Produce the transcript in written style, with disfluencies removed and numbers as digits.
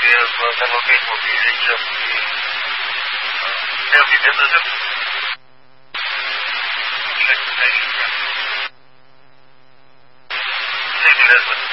说能够给我们一些没有比别的这个